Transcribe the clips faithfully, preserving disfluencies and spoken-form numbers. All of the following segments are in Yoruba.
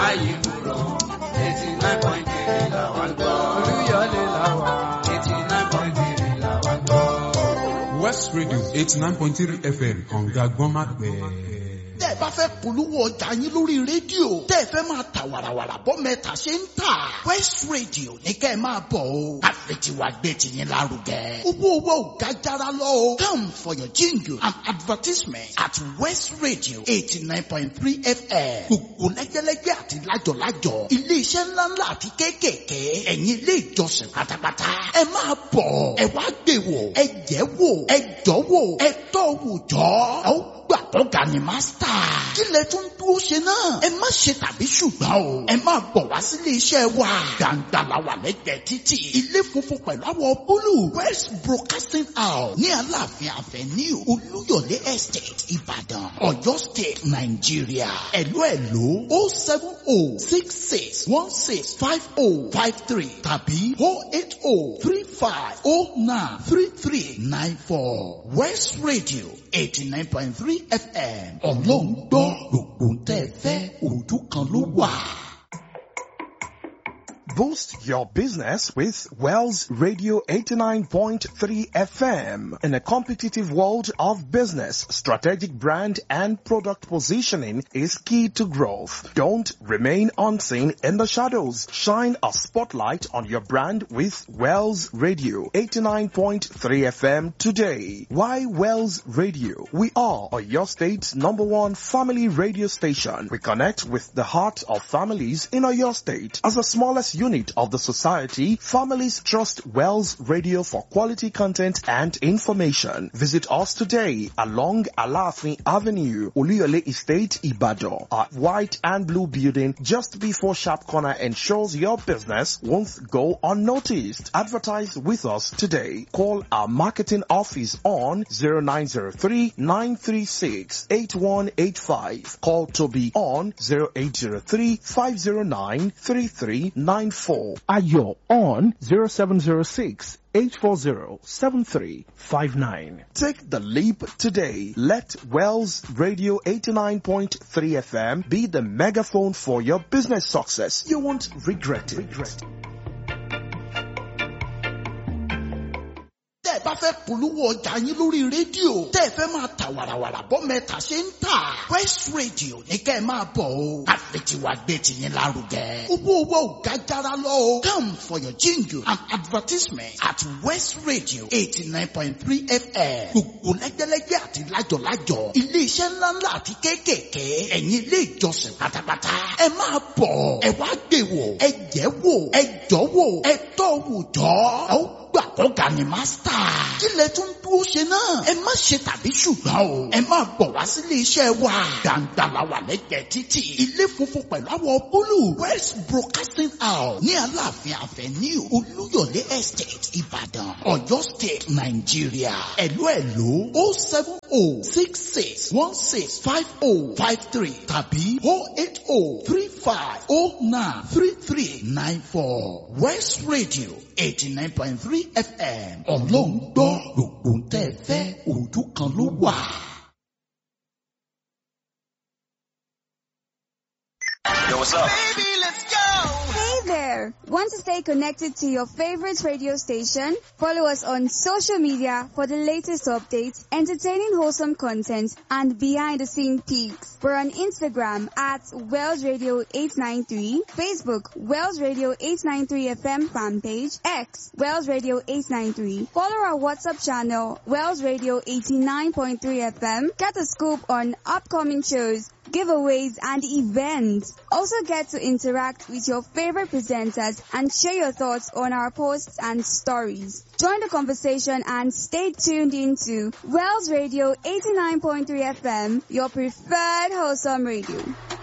máyì kúrò. eighty nine point three là wá gbọ́. Olúyọ̀lé là wá. eighty nine point three là wá gbọ́. West Radio eighty nine point three F M kànga gbọ́nmágbẹ́. tẹ́ ẹ bá fẹ́ polówó ọjà yín lórí rédíò tẹ́ ẹ fẹ́ máa ta wàràwàrà bọ́ mẹ́ta ṣe ń tà West Radio ní kẹ́ ẹ máa bọ̀ o àfẹ̀tiwa gbé tiyín lárugẹ. owó owó ò ga jára lọ o come for your jingle and advertisement at West Radio eighty nine point three F M gbogbo lẹ́gẹ́lẹ́gẹ́ àti lájọ̀lájọ̀ iléeṣẹ́ ńláńlá àti kéékèèké ẹ̀yin ilé ìjọsìn pátápátá ẹ máa bọ̀ ẹ wá gbé wò ẹ jẹ́ wò ẹ jọ́ wò ẹ tọ́ wò jọ́ ọ gbà ọ̀gá ni mástà. kí lẹ tún dúró ṣe náà. ẹ má ṣe tàbí ṣùgbọ́n o. ẹ máa bọ̀ wá sílé iṣẹ́ wa. gbàǹgbà la wà lẹ́gbẹ̀ẹ́ títì. ilé funfun pẹ̀lú àwọ̀ búlù. West Broadcasting House ní Aláàfin Avenue Olúyọ̀lé Estate Ìbàdàn Ọ̀yọ́ State Nàìjíríà. ẹ̀lú ẹ̀lú o seven o six six one six five o five three tàbí o eight o three five o nine three three nine four West Radio eighty nine point three F M ọlọ́run gbọ́ gbogbo tẹ́ ẹ fẹ́ ojú kan ló wà. Boost your business with Wells Radio eighty-nine point three F M. In a competitive world of business, strategic brand and product positioning is key to growth. Don't remain unseen in the shadows. Shine a spotlight on your brand with Wells Radio eighty-nine point three F M today. Why Wells Radio? We are your state's number one family radio station. We connect with the heart of families in your state. As the smallest unit of the society, families trust Wells Radio for quality content and information. Visit us today along Aláàfin Avenue, Olúyọ̀lé Estate, Ìbàdàn. Our white and blue building just before Sharp Corner ensures your business won't go unnoticed. Advertise with us today. Call our marketing office on zero nine zero three nine three six eight one eight five. Call Toby on zero eight zero three five zero nine three three nine four. Ayo on zero seven zero six eight four zero seven three five nine. Take the leap today. Let Wells Radio eighty-nine point three F M be the megaphone for your business success. You won't regret it. Regret it. tẹ́ ẹ bá fẹ́ polówó ọjà yín lórí rédíò tẹ́ ẹ fẹ́ máa ta wàràwàrà bọ́ mẹ́ta ṣe ń tà West Radio ní kẹ́ ẹ máa bọ̀ o àfẹ̀tiwa gbé tiyín lárugẹ. owó owó ò ga jára lọ o come for your jingle and advertisement at West Radio eighty nine point three F M gbogbo lẹ́gbẹ́lẹ́gbẹ́ àti lájọ̀lájọ̀ iléeṣẹ́ ńláńlá àti kéékèèké ẹ̀yin ilé ìjọsìn pátápátá ẹ máa bọ̀ ẹ wá gbé wò ẹ jẹ́ wò ẹ jọ́ wò ẹ tọ́ wò jọ́ ọ gbà ọ̀gá ni mástà. kí lẹ tún dúró ṣe náà. ẹ má ṣe tàbí ṣùgbọ́n o. ẹ máa bọ̀ wá sílé iṣẹ́ wa. gbàǹgbà la wà lẹ́gbẹ̀ẹ́ títì. ilé funfun pẹ̀lú àwọ̀ búlù. West Broadcasting House ní Aláàfin Avenue Olúyọ̀lé Estate Ìbàdàn Ọ̀yọ́ State Nàìjíríà. ẹ̀lú ẹ̀lú o seven o six six one six five o five three tàbí o eight o three five o nine three three nine four West Radio eighty nine point three F M ọlọ́run gbọ́ gbogbo tẹ́ ẹ fẹ́ ojú kan ló wà. Yo, what's up? Baby, let's go! Hey there! Want to stay connected to your favorite radio station? Follow us on social media for the latest updates, entertaining wholesome content, and behind-the-scene peaks. We're on Instagram at Wells Radio eight nine three, Facebook Wells Radio eight nine three F M fan page, X Wells Radio eight nine three. Follow our WhatsApp channel Wells Radio eighty-nine point three F M. Get a scoop on upcoming shows, giveaways, and events. Also get to interact with your favorite presenters and share your thoughts on our posts and stories. Join the conversation and stay tuned into Wells Radio eighty-nine point three F M, your preferred wholesome radio.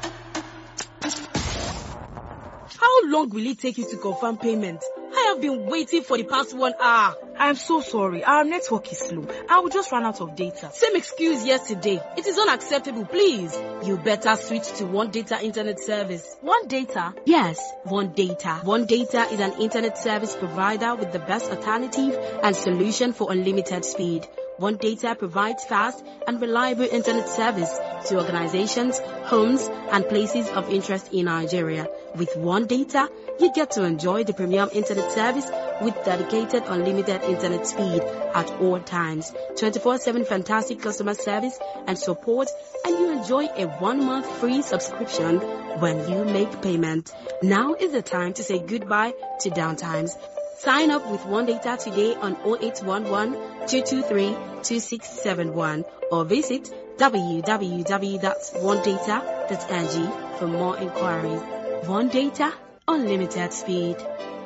How long will it take you to confirm payment? I have been waiting for the past one hour. I'm so sorry. Our network is slow. I will just run out of data. Same excuse yesterday. It is unacceptable, please. You better switch to One Data Internet Service. One Data? Yes, One Data. One Data is an internet service provider with the best alternative and solution for unlimited speed. One Data provides fast and reliable internet service to organizations, homes, and places of interest in Nigeria. With One Data, you get to enjoy the premium internet service with dedicated unlimited internet speed at all times, twenty-four seven fantastic customer service and support, and you enjoy a one-month free subscription when you make payment. Now is the time to say goodbye to downtimes. Sign up with One Data today on zero eight one one, two two three, two six seven one or visit w w w dot one data dot n g for more inquiries. One Data, unlimited speed.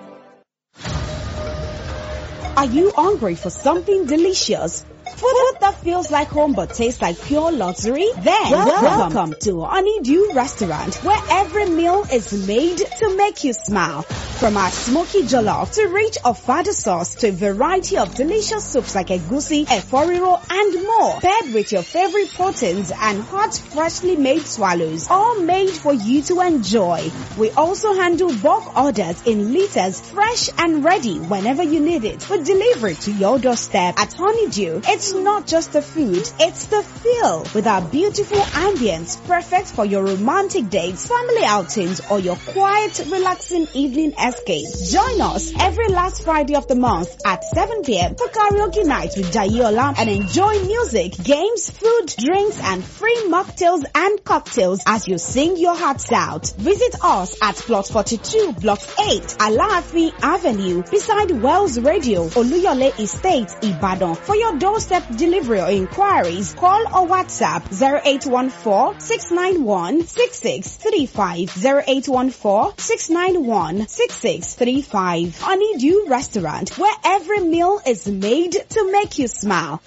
Are you hungry for something delicious? Food that feels like home but tastes like pure luxury? Then welcome, welcome to Honeydew Restaurant, where every meal is made to make you smile. From our smoky jollof to rich ofada sauce to a variety of delicious soups like egusi, eforiro, and more, paired with your favorite proteins and hot, freshly made swallows, all made for you to enjoy. We also handle bulk orders in liters, fresh and ready whenever you need it for delivery to your doorstep. At Honeydew, it's not just the food, it's the feel. With our beautiful ambience, perfect for your romantic dates, family outings, or your quiet, relaxing evening escape. Join us every last Friday of the month at seven p.m. for karaoke night with Jayola and enjoy music, games, food, drinks, and free mocktails and cocktails as you sing your hearts out. Visit us at Plot forty-two, Block eight, Alaafi Avenue, beside Wells Radio, Oluyole Estate, Ibadan. For your doorstep delivery or inquiries, call or WhatsApp zero eight one four, six nine one, six six three five, zero eight one four, six nine one, six six three five. Honeydew Restaurant, where every meal is made to make you smile.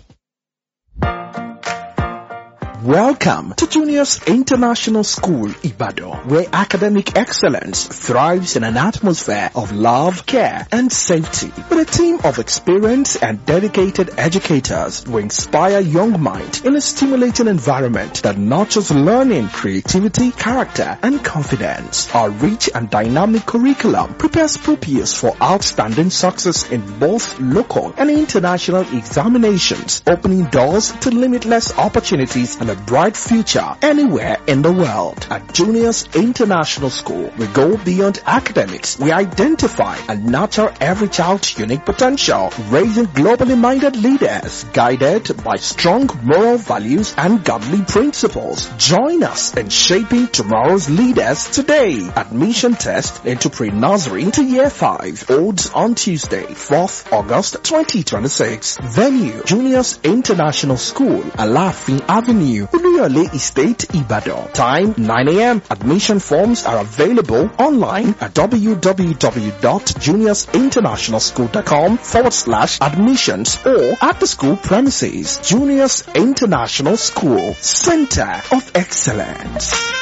Welcome to Junior's International School, Ibadan, where academic excellence thrives in an atmosphere of love, care, and safety. With a team of experienced and dedicated educators who inspire young minds in a stimulating environment that nurtures learning, creativity, character, and confidence. Our rich and dynamic curriculum prepares pupils for outstanding success in both local and international examinations, opening doors to limitless opportunities and a bright future anywhere in the world. At Junior's International School, we go beyond academics. We identify and nurture every child's unique potential, raising globally minded leaders guided by strong moral values and godly principles. Join us in shaping tomorrow's leaders today. Admission test into pre-nursery to year five holds on Tuesday, fourth August twenty twenty-six. Venue, Junior's International School, Alaafi Avenue, Oluyole Estate, Ibadan. Time nine a.m. Admission forms are available online at w w w dot juniors international school dot com forward slash admissions or at the school premises. Juniors International School, Center of Excellence.